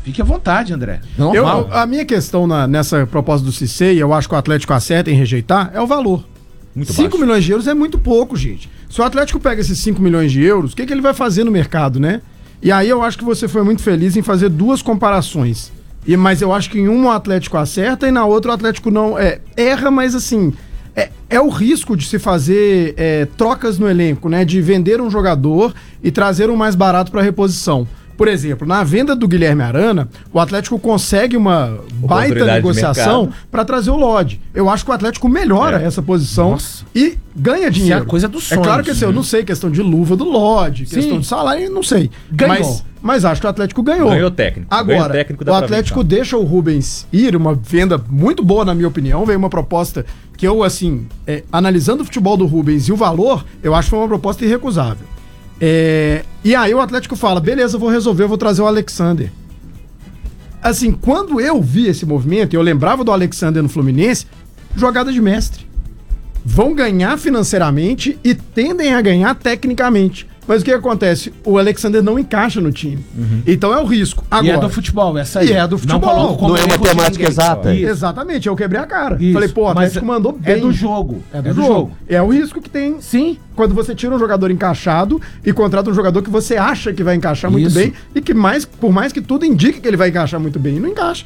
Fique à vontade, André. A minha questão nessa proposta do Cissé, e eu acho que o Atlético acerta em rejeitar, é o valor. 5 milhões de euros é muito pouco, gente. Se o Atlético pega esses 5 milhões de euros, o que ele vai fazer no mercado, né? E aí eu acho que você foi muito feliz em fazer duas comparações. Mas eu acho que em uma o Atlético acerta e na outra o Atlético não erra, mas assim, é o risco de se fazer trocas no elenco, né? De vender um jogador e trazer um mais barato para reposição. Por exemplo, na venda do Guilherme Arana, o Atlético consegue uma baita negociação para trazer o Lodge. Eu acho que o Atlético melhora essa posição e ganha dinheiro. Isso é a coisa do sonho. É claro que assim, eu não sei, questão de luva do Lodge, questão de salário, não sei. Mas acho que o Atlético ganhou. Ganhou técnico. Agora, o Atlético deixa o Rubens ir, uma venda muito boa, na minha opinião. Veio uma proposta que eu, assim, analisando o futebol do Rubens e o valor, eu acho que foi uma proposta irrecusável. E aí o Atlético fala, beleza, vou resolver, vou trazer o Alexander. Assim, quando eu vi esse movimento, eu lembrava do Alexander no Fluminense, jogada de mestre. Vão ganhar financeiramente e tendem a ganhar tecnicamente. Mas o que acontece? O Alexander não encaixa no time. Então é o risco. Agora, e é do futebol, essa aí. E é do futebol. Não é matemática exata. Exatamente, eu quebrei a cara. Isso. Falei, pô, o Atlético mandou bem. É do jogo. É do jogo. É o risco que tem. Sim. Quando você tira um jogador encaixado e contrata um jogador que você acha que vai encaixar muito bem e que por mais que tudo indique que ele vai encaixar muito bem, não encaixa.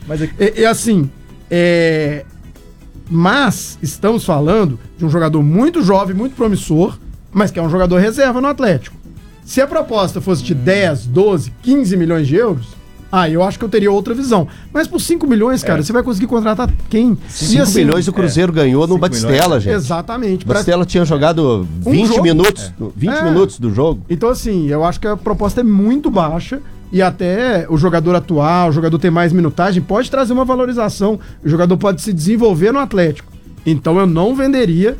Mas estamos falando de um jogador muito jovem, muito promissor, mas que é um jogador reserva no Atlético. Se a proposta fosse de 10, 12, 15 milhões de euros, eu acho que eu teria outra visão. Mas por 5 milhões, cara, você vai conseguir contratar quem? 5 milhões o Cruzeiro ganhou no Batistella, gente. Exatamente. Batistella tinha jogado 20 minutos, 20 minutos do jogo. Então, assim, eu acho que a proposta é muito baixa e até o jogador atuar, o jogador ter mais minutagem, pode trazer uma valorização. O jogador pode se desenvolver no Atlético. Então, eu não venderia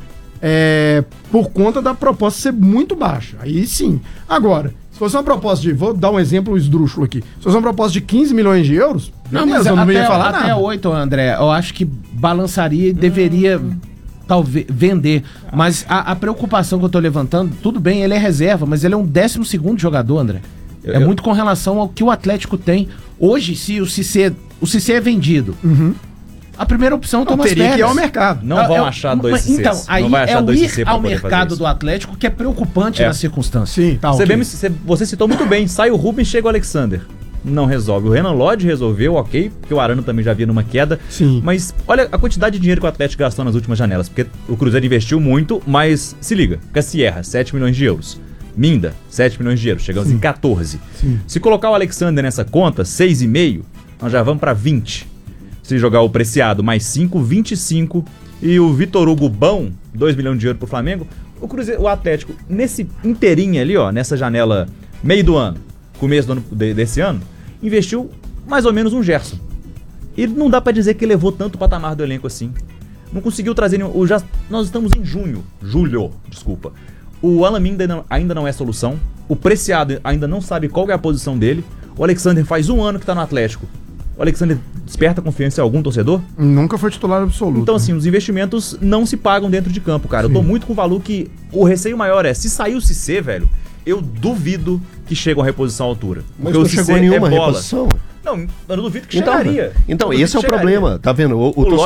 por conta da proposta ser muito baixa. Aí sim. Agora, se fosse uma proposta vou dar um exemplo esdrúxulo aqui. Se fosse uma proposta de 15 milhões de euros, mas eu não ia falar nada. Até 8, André, eu acho que balançaria e deveria talvez vender. Mas a preocupação que eu tô levantando, tudo bem, ele é reserva, mas ele é um 12º jogador, André. É muito com relação ao que o Atlético tem. Hoje, se o Cissé é vendido, a primeira opção toma as pedras. Que ir ao mercado. Não vão achar dois Cissés. Então, aí é o ir ao mercado do Atlético que é preocupante na circunstância. Sim, tá. Você citou muito bem. Sai o Rubens, chega o Alexander. Não resolve. O Renan Lodge resolveu, ok, porque o Arana também já vinha numa queda. Sim. Mas olha a quantidade de dinheiro que o Atlético gastou nas últimas janelas. Porque o Cruzeiro investiu muito, mas se liga. Cassierra, 7 milhões de euros. Minda, 7 milhões de euros. Chegamos em 14. Sim. Se colocar o Alexander nessa conta, 6,5, nós já vamos para 20. Se jogar o Preciado mais 5, 25. E o Vitor Hugo Bão, 2 milhões de euros pro Flamengo. O Atlético, nesse inteirinho ali, nessa janela meio do ano, começo do ano desse ano, investiu mais ou menos um Gerson. E não dá pra dizer que levou tanto o patamar do elenco assim. Não conseguiu trazer nenhum. Nós estamos em julho, desculpa. O Alan Minda ainda não é solução. O Preciado ainda não sabe qual é a posição dele. O Alexander faz um ano que tá no Atlético. O Alexander desperta confiança em algum torcedor? Nunca foi titular absoluto. Então, assim, os investimentos não se pagam dentro de campo, cara. Sim. Eu tô muito com o valor que o receio maior se sair o Cissé, velho, eu duvido que chegue uma reposição à altura. Mas não chegou nenhuma reposição. Não, eu não duvido que chegaria. Então esse é o problema, tá vendo?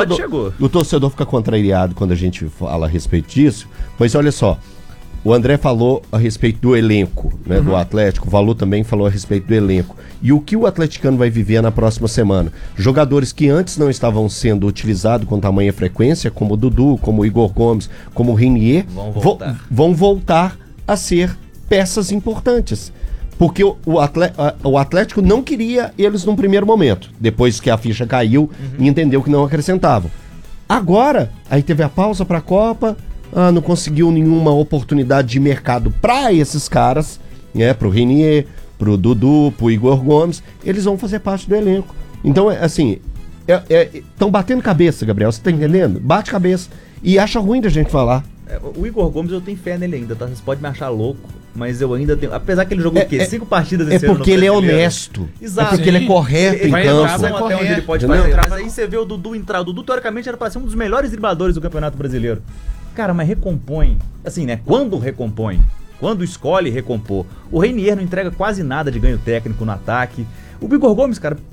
O torcedor fica contrariado quando a gente fala a respeito disso, pois olha só, o André falou a respeito do elenco, né, do Atlético, o Valu também falou a respeito do elenco. E o que o atleticano vai viver na próxima semana? Jogadores que antes não estavam sendo utilizados com tamanha frequência, como o Dudu, como o Igor Gomes, como o Renier, vão voltar a ser peças importantes. Porque o Atlético não queria eles num primeiro momento, depois que a ficha caiu e entendeu que não acrescentavam. Agora, aí teve a pausa para a Copa, não conseguiu nenhuma oportunidade de mercado para esses caras, né, pro Renier, pro Dudu, pro Igor Gomes, eles vão fazer parte do elenco. Então, assim, estão batendo cabeça, Gabriel, você tá entendendo? Bate cabeça. E acha ruim da gente falar. O Igor Gomes, eu tenho fé nele ainda, tá? Você pode me achar louco, mas eu ainda tenho... Apesar que ele jogou 5 partidas esse ano. É porque ele é honesto. Exato. É porque ele é correto em campo. Até onde ele pode fazer atrás. Aí você vê o Dudu entrar. O Dudu, teoricamente, era pra ser um dos melhores dribladores do Campeonato Brasileiro. Cara, mas recompõe. Assim, né? Quando recompõe. Quando escolhe recompor. O Renier não entrega quase nada de ganho técnico no ataque. O Igor Gomes, cara,